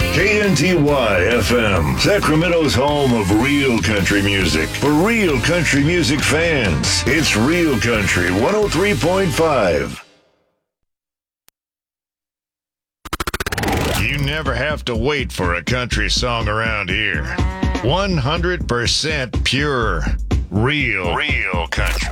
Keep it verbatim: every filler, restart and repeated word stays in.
K N T Y F M, Sacramento's home of real country music. For real country music fans, it's Real Country one oh three point five. You never have to wait for a country song around here. one hundred percent pure, real, real country.